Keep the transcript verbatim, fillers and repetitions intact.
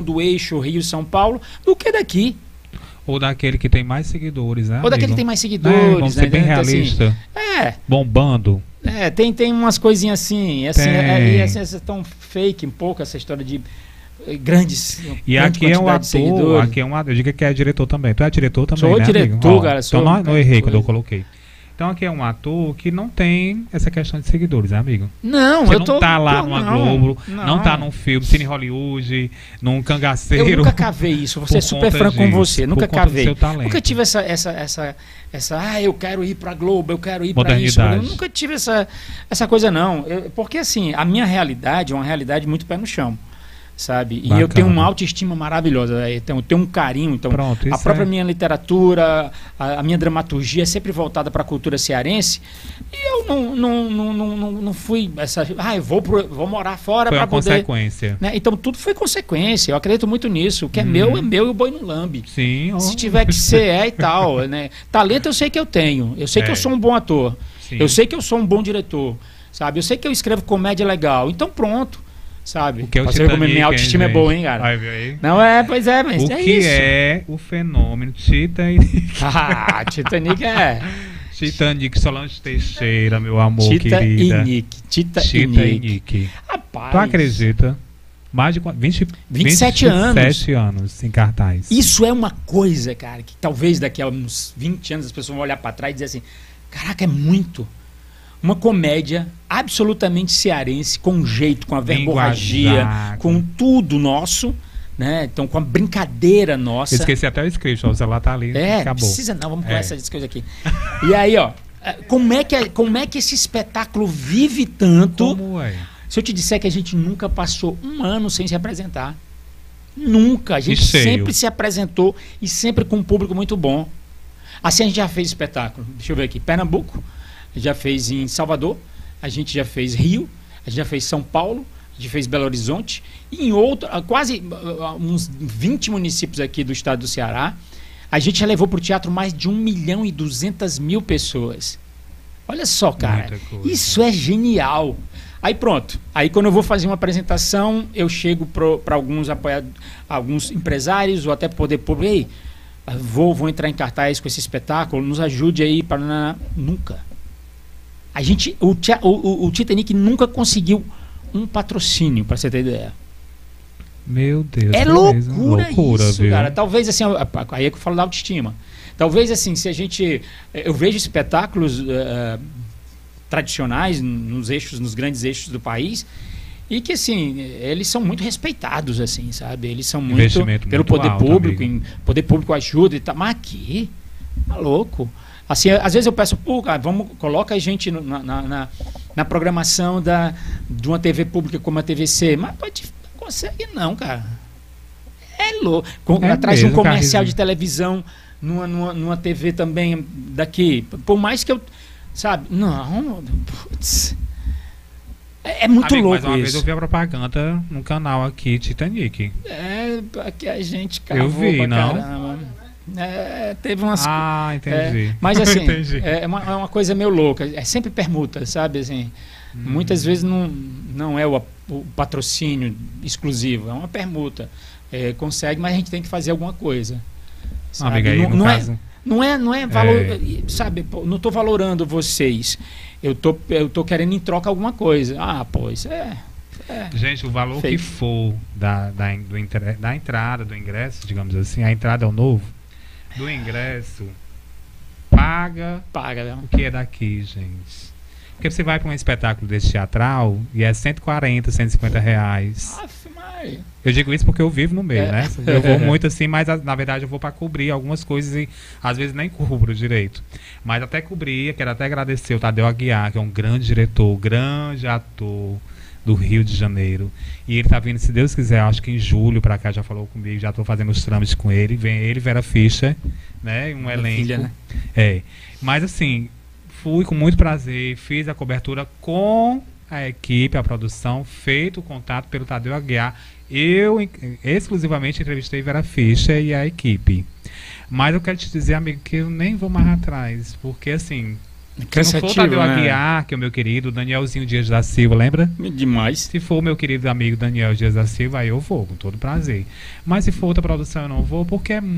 do eixo Rio-São Paulo do que daqui. Ou daquele que tem mais seguidores, né? Ou daquele amigo? que tem mais seguidores. É, vamos né? ser bem Então, assim, realista. é. Bombando. É, tem, tem umas coisinhas assim, assim, Tem. é, e assim, essa tão fake um pouco essa história de eh, grandes E grande aqui é um quantidade de ator, seguidores. aqui é um ator, diga que é diretor também. Tu é diretor também, Sou né, diretor, amigo? Ó, cara, sou então não, um não errei quando eu coisa. coloquei. Então aqui é um ator que não tem essa questão de seguidores, né, amigo? Não, Você eu não tô tá lá tô- numa não, Globo, não. não tá num filme, Cine Hollywood, num cangaceiro. Eu nunca cavei isso, vou ser por super conta franco com disso, você, nunca por conta do cavei. seu talento. Nunca tive essa, essa, essa, essa, ah, eu quero ir pra Globo, eu quero ir pra isso. Modernidade. Eu nunca tive essa, essa coisa, não. Eu- porque, assim, a minha realidade é uma realidade muito pé no chão, sabe? E Bacana. eu tenho uma autoestima maravilhosa, eu tenho, eu tenho um carinho, então, Pronto, a isso própria é- minha literatura, a, a minha dramaturgia é sempre voltada para a cultura cearense, e eu não, não, não, não, não, não fui, essa, ah, eu vou, pro, vou morar fora Foi para uma poder... consequência. Né? Então tudo foi consequência, eu acredito muito nisso. O que é meu é meu e o boi não lambe. Sim. Se ó. tiver que ser, é e tal. Né? Talento eu sei que eu tenho. Eu sei que É. eu sou um bom ator. Sim. Eu sei que eu sou um bom diretor. Sabe? Eu sei que eu escrevo comédia legal. Então pronto. Sabe? O que é o Pra você ver como Titanic, minha autoestima hein, é boa, gente? hein, cara? Vai ver aí. Não é, pois é, mas O é que isso. é o fenômeno Titanic? Ah, Titanic é. Titanic, Solange Teixeira, meu amor, Tita e querida. Nick. Tita, Tita e e Nick. Nick. Rapaz. Tu acredita? Mais de quanto? vinte, vinte e sete anos. vinte e sete anos em cartaz. Isso é uma coisa, cara, que talvez daqui a uns vinte anos as pessoas vão olhar pra trás e dizer assim: caraca, é muito. Uma comédia absolutamente cearense, com jeito, com a verborragia, Linguajar, com tudo nosso, né? Então, com a brincadeira nossa. Eu esqueci até o script, ó, o celular tá ali. É, não acabou. precisa não, vamos É. conversar essas coisas aqui. E aí, ó, como é que, é- como é que esse espetáculo vive tanto? Como é? Se eu te disser que a gente nunca passou um ano sem se apresentar. Nunca. A gente E cheio. sempre se apresentou e sempre com um público muito bom. Assim a gente já fez espetáculo. Deixa eu ver aqui. Pernambuco, já fez em Salvador, a gente já fez Rio, a gente já fez São Paulo, a gente fez Belo Horizonte, e em outro, ah, quase ah, uns vinte municípios aqui do estado do Ceará. A gente já levou para o teatro mais de um milhão e duzentas mil pessoas. Olha só, cara. Muita coisa. Isso é genial. Aí pronto. Aí quando eu vou fazer uma apresentação, eu chego para alguns apoiadores, alguns empresários ou até poder público. Ei, vou, vou entrar em cartaz com esse espetáculo, nos ajude aí para nunca. A gente, o, tia- o, o, o Titanic nunca conseguiu um patrocínio, para você ter ideia. Meu Deus. É beleza. loucura, Loucura, isso, viu? cara. Talvez assim, a- a- aí é que eu falo da autoestima. Talvez assim, se a gente, eu vejo espetáculos eh, tradicionais nos eixos, nos grandes eixos do país, e que assim, eles são muito respeitados, assim, sabe? Eles são muito Investimento pelo muito poder alto, público, amigo. em poder público ajuda e tal. Mas aqui, tá louco. Assim, às vezes eu peço, pô, cara, vamos, coloca a gente no- na, na, na- na programação da, de uma T V pública como a T V C. Mas pode, não consegue não, cara. É louco. Com, É atrás de um mesmo, comercial Carrezinho. de televisão, numa, numa, numa T V também daqui. Por mais que eu. Sabe? Não. Putz. É, é muito Amigo, louco mas uma vez isso. eu vi a propaganda no canal aqui, Titanic. É, aqui a gente cavou Eu vi, pra não? caramba. É, teve umas. Ah, entendi. É, mas assim, Entendi. é uma, é uma coisa meio louca. É sempre permuta, sabe? Assim, Hum. muitas vezes não, não é o, o patrocínio exclusivo, é uma permuta. É, consegue, mas a gente tem que fazer alguma coisa. sabe? Amiga, aí não, no não caso... é, não é, não é valor, sabe? Pô, não estou valorando vocês. Eu tô, eu tô querendo em troca alguma coisa. Ah, pô, isso é. é. Gente, o valor Fake. que for da, da, do, inter- da entrada, do ingresso, digamos assim, a entrada é o novo, do ingresso, paga Paga, né? o que é daqui, gente. Porque você vai para um espetáculo desse teatral e é cento e quarenta, cento e cinquenta reais. Aff, Maria. Eu digo isso porque eu vivo no meio, É. né? Eu vou muito assim, mas a- na verdade eu vou para cobrir algumas coisas e às vezes nem cubro direito. Mas até cobrir, quero até agradecer o Tadeu Aguiar, que é um grande diretor, grande ator do Rio de Janeiro. E ele tá vindo, se Deus quiser, acho que em julho para cá, já falou comigo, já estou fazendo os trâmites com ele. Vem ele, Vera Fischer, né? E um Minha elenco. filha, né? É. Mas assim, fui com muito prazer, fiz a cobertura com a equipe, a produção, feito o contato pelo Tadeu Aguiar. Eu in- exclusivamente entrevistei Vera Fischer e a equipe. Mas eu quero te dizer, amigo, que eu nem vou mais atrás, porque assim, Se não for o Tadeu Aguiar, que é o meu querido, Danielzinho Dias da Silva, lembra? Demais. Se for o meu querido amigo Daniel Dias da Silva, aí eu vou, com todo prazer. Mas se for outra produção, eu não vou, porque é